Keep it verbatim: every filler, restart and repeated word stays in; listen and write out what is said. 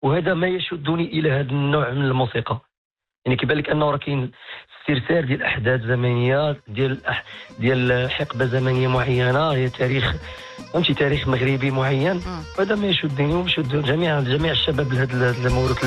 وهذا ما يشدني الى هذا النوع من الموسيقى. يعني كيبان لك انه راه كاين استرسال ديال احداث زمنيه، ديال أح... ديال حقبه زمنيه معينه، هي تاريخ فهمتي، تاريخ مغربي معين. وهذا ما يشدني ويشد جميع جميع الشباب لهذا الموروث